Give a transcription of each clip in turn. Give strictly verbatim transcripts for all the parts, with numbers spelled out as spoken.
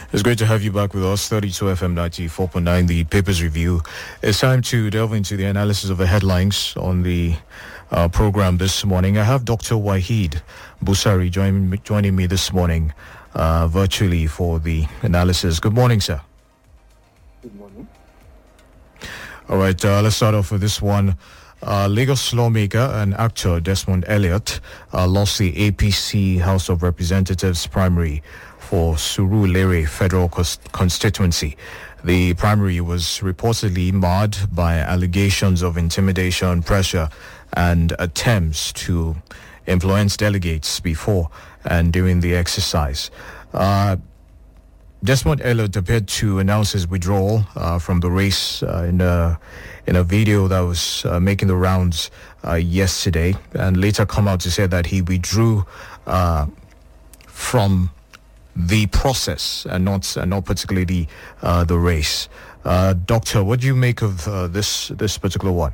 It's great to have you back with us. thirty-two F M ninety-four point nine, the Papers Review. It's time to delve into the analysis of the headlines on the uh, program this morning. I have Doctor Waheed Busari join, joining me this morning uh, virtually for the analysis. Good morning, sir. Good morning. All right, uh, let's start off with this one. Uh, Lagos lawmaker and actor Desmond Elliott uh, lost the A P C House of Representatives primary for Surulere Federal Constituency. The primary was reportedly marred by allegations of intimidation, pressure, and attempts to influence delegates before and during the exercise. Uh, Desmond Elliott appeared to announce his withdrawal uh, from the race uh, in a in a video that was uh, making the rounds uh, yesterday, and later come out to say that he withdrew uh, from the process and not and not particularly uh, the race. Uh, Doctor, what do you make of uh, this this particular one?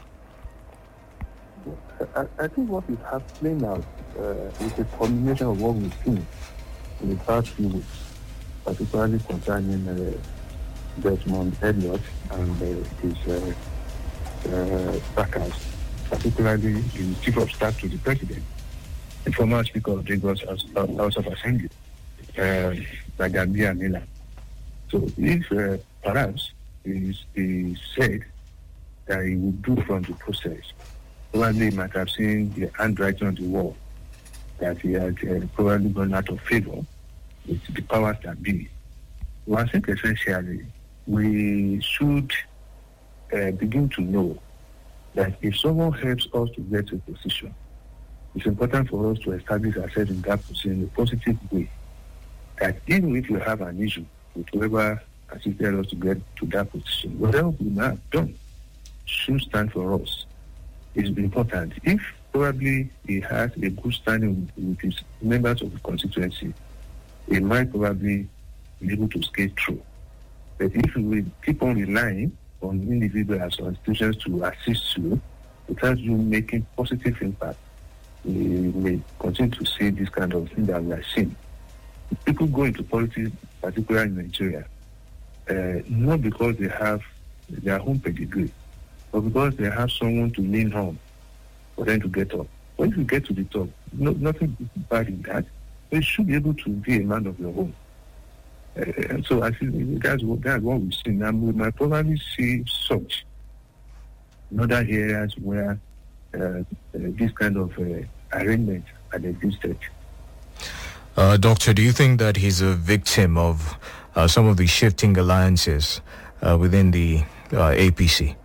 I, I think what is happening now uh, is a combination of what we've seen in the past few weeks, particularly concerning uh, Desmond Elliott and uh, his uh, uh, backers, particularly the Chief of Staff to the President, the former Speaker of Lagos House of Assembly, uh, Brigadier Miller. So if uh, perhaps he, he said that he would do from the process, probably he might have seen the handwriting on the wall that he had uh, probably gone out of favor with the powers that be. Well, I think essentially we should uh, begin to know that if someone helps us to get to a position, it's important for us to establish ourselves in that position in a positive way. That even if you have an issue with whoever assisted us to get to that position, whatever we might have done should stand for us. It's important. If probably he has a good standing with his members of the constituency, he might probably be able to skate through. But if we keep on relying on individuals or institutions to assist you without you making positive impact, we may continue to see this kind of thing that we are seeing. People go into politics, particularly in Nigeria, uh, not because they have their own pedigree, but because they have someone to lean on for them to get up. When you get to the top, no, nothing bad in that. You should be able to be a man of your own. Uh, and so I think that's what, that's what we've seen. And we might probably see such in other areas where uh, uh, this kind of uh, arrangement had existed. Uh, Doctor, do you think that he's a victim of uh, some of the shifting alliances uh, within the uh, A P C?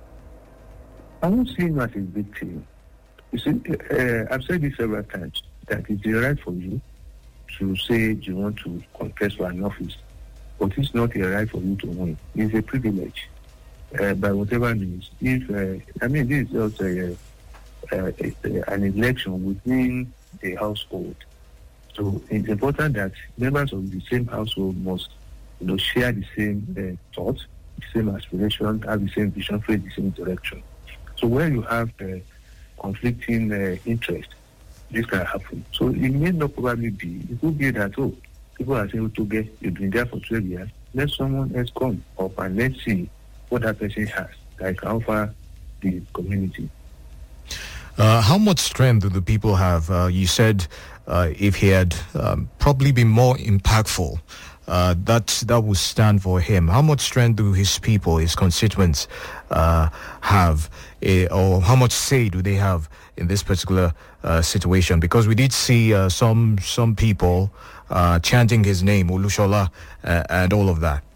I won't see him as a victim. You see, uh, I've said this several times, that it's the right for you to say you want to contest for an office, but it's not a right for you to win. It's a privilege, uh, by whatever means. If uh, I mean, this is just a, a, a, an election within a household. So it's important that members of the same household must, you know, share the same uh, thoughts, the same aspiration, have the same vision, face the same direction. So when you have uh, conflicting uh, interests, this can happen. So it may not probably be. It could be that, oh, people are saying, okay, you've been there for twelve years, let someone else come up and let's see what that person has that can offer the community. Uh, how much strength do the people have? Uh, you said uh, if he had um, probably been more impactful, uh, that that would stand for him. How much strength do his people, his constituents, uh, have, uh, or how much say do they have in this particular uh, situation? Because we did see uh, some some people uh, chanting his name, Olushola, uh, and all of that.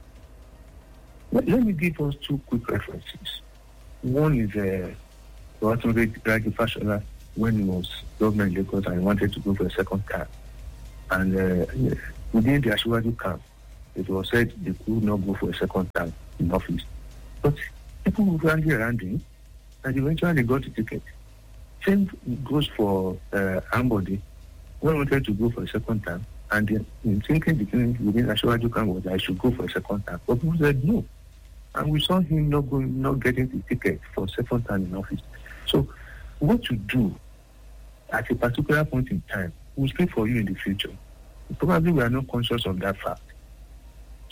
Let, let me give us two quick references. One is uh, Fashola, when he was governor in Lagos and he wanted to go for a second term. And uh, within the Ashwaju camp, it was said they could not go for a second term in office. But people who ran around him, and eventually got a ticket. Same goes for uh, Ambody, when he wanted to go for a second term, and the thinking between within Ashwaju camp was that I should go for a second term. But people said no. And we saw him not going, not getting the ticket for a second time in office. So what to do at a particular point in time will speak for you in the future. Probably we are not conscious of that fact.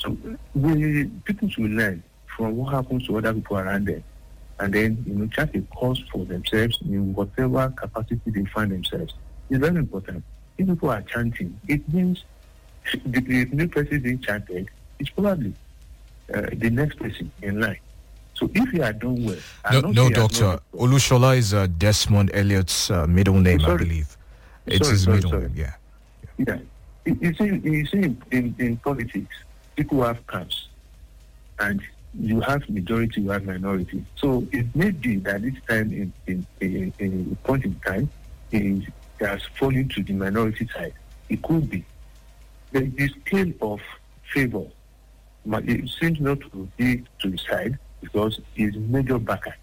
So we people should learn from what happens to other people around them, and then you know chart a course for themselves in whatever capacity they find themselves. It's very important. If people are chanting, it means the, the new person being chanted is probably uh, the next person in line. So if you are done well, no, no, Doctor Olushola is uh, Desmond Elliott's uh, middle name, oh, I believe. It's sorry, his sorry, middle sorry. name, yeah. Yeah. You you see, you see in, in politics, people have camps, and you have majority, you have minority. So it may be that this time, in, in, in, in a point in time, it has fallen to the minority side. It could be. The, the scale of favor, it seems not to be to the side because his major backer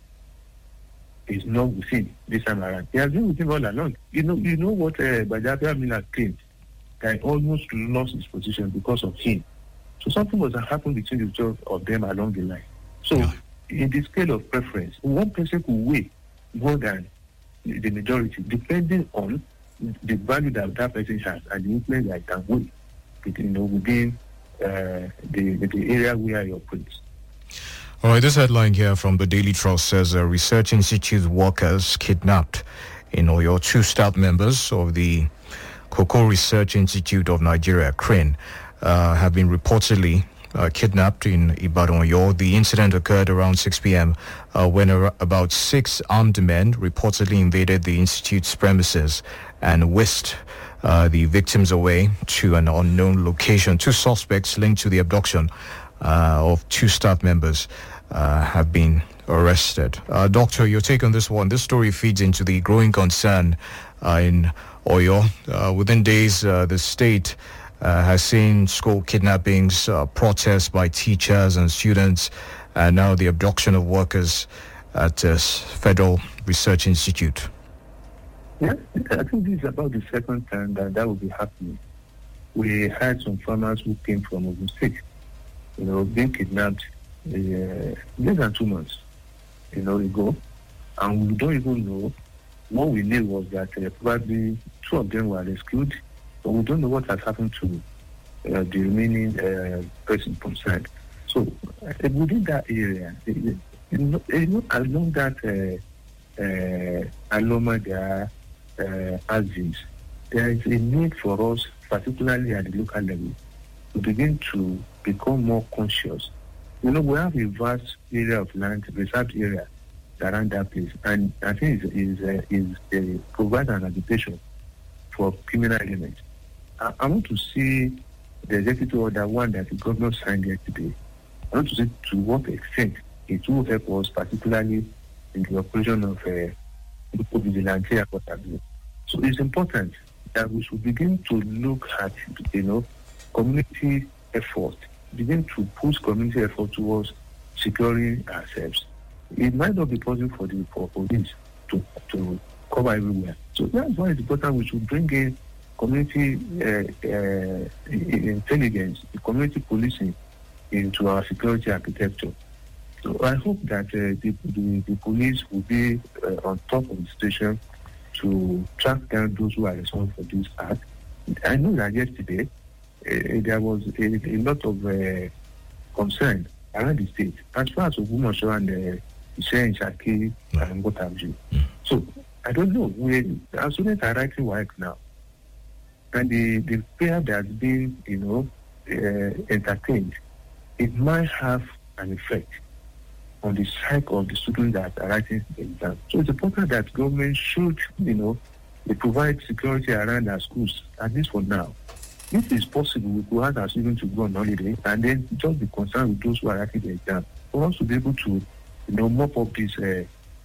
is not with him this time around. He has been with him all along. You know, you know what uh, Bajabia Miller claimed? I almost lost his position because of him. So something was happening between the two of them along the line. So yeah. In the scale of preference, one person could weigh more than the majority, depending on the value that that person has and the influence that can weigh, you know, within uh, the, the area where he operates. All right, this headline here from the Daily Trust says uh, Research Institute workers kidnapped in Oyo. Two staff members of the Cocoa Research Institute of Nigeria, C R I N, uh, have been reportedly uh, kidnapped in Ibadan, Oyo. The incident occurred around six p.m. Uh, when ar- about six armed men reportedly invaded the institute's premises and whisked uh, the victims away to an unknown location. Two suspects linked to the abduction uh, of two staff members uh, have been arrested. Uh, Doctor, your take on this one. This story feeds into the growing concern uh, in Oyo. Uh, within days, uh, the state uh, has seen school kidnappings, uh, protests by teachers and students, and now the abduction of workers at the uh, Federal Research Institute. Yeah, I think this is about the second time that that will be happening. We had some farmers who came from Ogun State, you know, being kidnapped uh, less than two months, you know, ago, and we don't even know. What we knew was that uh, probably two of them were rescued, but we don't know what has happened to uh, the remaining uh, person concerned. So uh, within that area, you know, you know along that uh, uh, Aloma, there uh, Aziz, there is a need for us, particularly at the local level, to begin to become more conscious. You know, we have a vast area of land, reserved area around that place, and I think is is uh, is uh, provide an agitation for criminal elements. I, I want to see the executive order one that the governor signed yesterday. I want to see to what extent it will help us, particularly in the operation of uh, vigilante and what have you. So it's important that we should begin to look at, you know, community effort, begin to push community effort towards securing ourselves. It might not be possible for the for police to to cover everywhere. So that's why it's important we should bring in community uh, uh, intelligence, community policing into our security architecture. So I hope that uh, the, the the police will be uh, on top of the situation to track down those who are responsible for this act. I know that yesterday uh, there was a, a lot of uh, concern around the state as far as Ogumoso and uh, sharing Shaki and what have you. Mm. So I don't know. We our students are writing work now, and the the fear that's been you know uh, entertained, it might have an effect on the psyche of the students that are writing the exam. So it's important that government should you know they provide security around our schools, at least for now. If it's possible, we could ask our students to go on holiday and then just be concerned with those who are writing the exam. For us to be able to you know, mop up this uh,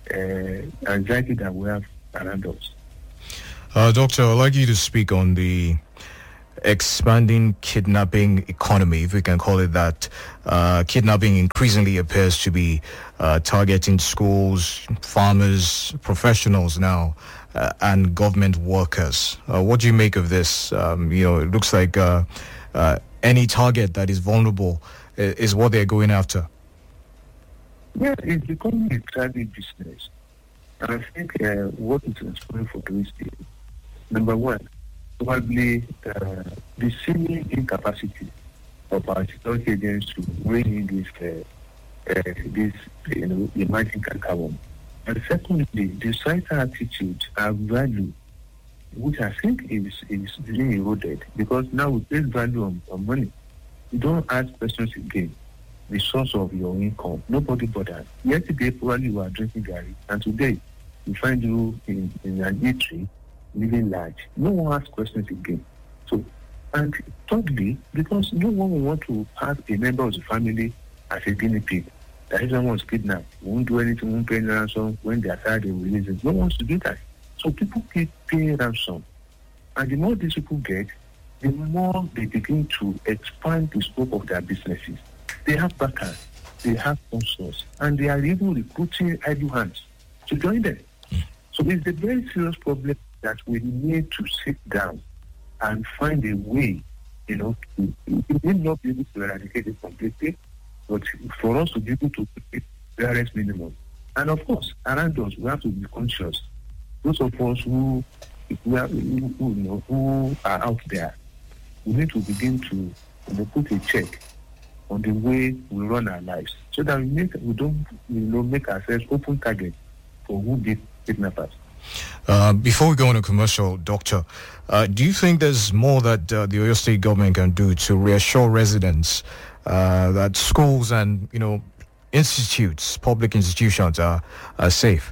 uh, anxiety that we have around us. Uh, Doctor, I'd like you to speak on the expanding kidnapping economy, if we can call it that. Uh, kidnapping increasingly appears to be uh, targeting schools, farmers, professionals now, uh, and government workers. Uh, what do you make of this? Um, you know, it looks like uh, uh, any target that is vulnerable is what they're going after. Yeah, it's becoming a private business. And I think uh, what is responsible for this is, number one, probably uh, the seeming incapacity of our security agents to bring in this, uh, uh, this you know, emerging carbon. And secondly, the societal attitude and value, which I think is, is being eroded, because now we place value on, on money. You don't ask questions again. The source of your income. Nobody bothers. Yesterday, probably you were drinking Gary, and today, we find you in, in an eatery, living large. No one asks questions again. So, and thirdly, because no one will want to have a member of the family as a guinea pig. That if someone was kidnapped, won't do anything, won't pay any ransom. When they are tired, they will release it. No one wants to do that. So people keep paying ransom. And the more these people get, the more they begin to expand the scope of their businesses. They have backers, they have sponsors, and they are even recruiting idle hands to join them. So it's a very serious problem that we need to sit down and find a way, you know, to, we may not be able to eradicate it completely, but for us to be able to keep the barest minimum. And of course, around us, we have to be conscious. Those of us who, who, are, who, who, you know, who are out there, we need to begin to you know, put a check on the way we run our lives, so that we make we don't you know make ourselves open target for who did kidnappers. Uh, before we go on a commercial, Doctor, uh, do you think there's more that uh, the Oyo State government can do to reassure residents uh, that schools and you know institutes, public institutions, are, are safe?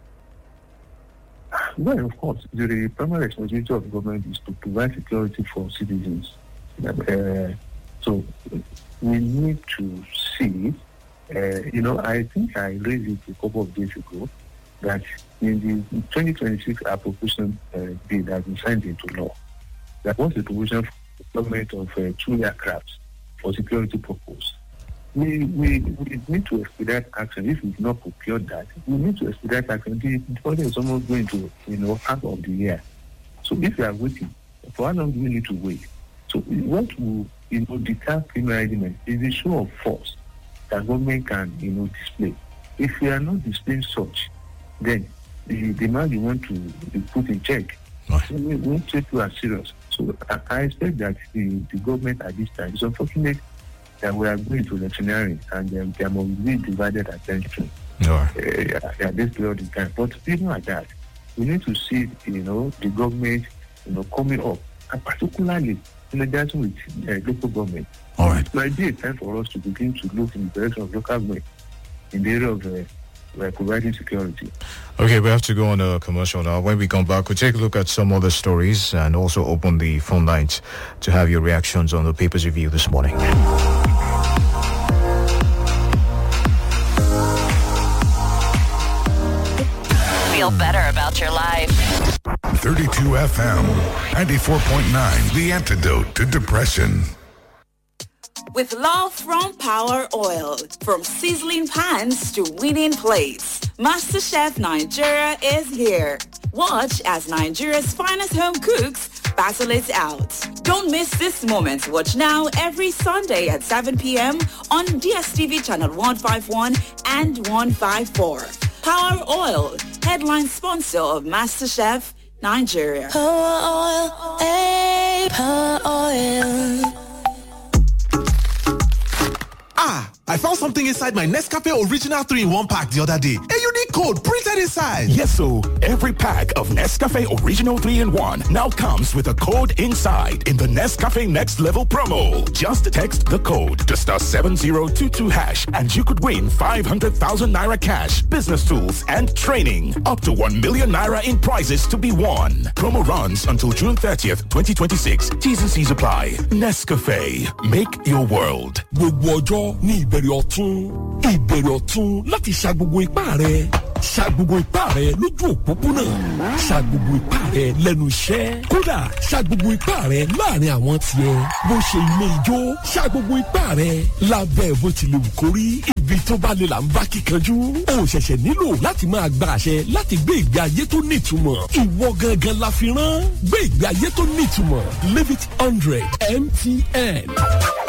Well, of course, the primary responsibility of the government is to provide security for citizens. Uh, so. We need to see, uh, you know, I think I raised it a couple of days ago, that in the twenty twenty-six appropriation uh, bill that has been signed into law, there was a provision for the deployment of uh, two aircrafts for security purpose. We, we we need to expedite action. If we've not procured that, we need to expedite action. The project is almost going to, you know, half of the year. So if we are waiting, for how long do we need to wait? So what will you know, deter criminal element is the show of force that government can, you know, display. If we are not displaying such, then the demand you want to be put in check. Right. We won't take you as serious. So I, I expect that the, the government at this time, it's unfortunate that we are going to electioneering and um, there must be divided attention right. uh, at this period in time. But even at that, we need to see, you know, the government, you know, coming up, and particularly synergizing with uh, local government. All right. It might be a time for us to begin to look in the direction of local government in the area of uh, uh, providing security. Okay, we have to go on a commercial now. When we come back, we'll take a look at some other stories and also open the phone lines to have your reactions on the paper's review this morning. Feel better about your life. thirty-two F M, ninety-four point nine, the antidote to depression. With love from Power Oil, from sizzling pans to winning plates, MasterChef Nigeria is here. Watch as Nigeria's finest home cooks battle it out. Don't miss this moment. Watch now every Sunday at seven p.m. on D S T V channel one fifty-one and one fifty-four. Power Oil, headline sponsor of MasterChef Nigeria. Power Oil, hey, Power Oil. Ah, I found something inside my Nescafe Original three in one pack the other day. A unique code printed inside. Yes, so every pack of Nescafe Original three in one now comes with a code inside in the Nescafe Next Level promo. Just text the code to star seven zero two two hash and you could win five hundred thousand naira cash, business tools, and training. Up to one million naira in prizes to be won. Promo runs until June thirtieth, twenty twenty-six. T's and C's apply. Nescafe. Make your world. ní ìbẹ̀rẹ̀ ọ̀tún ìbẹ̀rẹ̀ ọ̀tún láti ṣa gbogbo ipá rẹ̀ ṣa gbogbo ipá rẹ̀ lójú òpópónà ṣa gbogbo ipá rẹ̀ lẹ́nu iṣẹ́ kódà ṣa gbogbo ipá rẹ̀ láàrin àwọn tiẹ̀ bó ṣe ilé ijó ṣa gbogbo ipá rẹ̀ lábẹ́ bó ti lè wù kó rí ibi tó bá lè là ń bá kíkanjú o ṣẹ̀ṣẹ̀ nílò láti máa gba àṣẹ láti gbé ìgbé ayé tó nítumọ̀ ìwọ gangan la fi rán gbé ìgbé ayé tó nítumọ̀ live it one hundred M T N.